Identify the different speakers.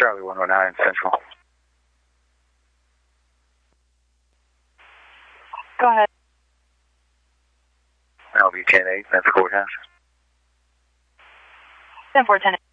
Speaker 1: Charlie 109 Central.
Speaker 2: Go ahead.
Speaker 1: LV 10-8, that's 4 times.
Speaker 2: 10-4, 10.